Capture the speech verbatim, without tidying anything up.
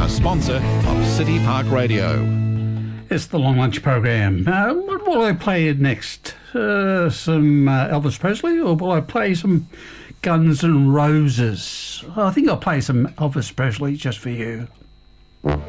sponsor of City Park Radio. It's the Long Lunch Program. Uh, what will I play next? Uh, some uh, Elvis Presley, or will I play some Guns N' Roses? I think I'll play some Elvis Presley just for you.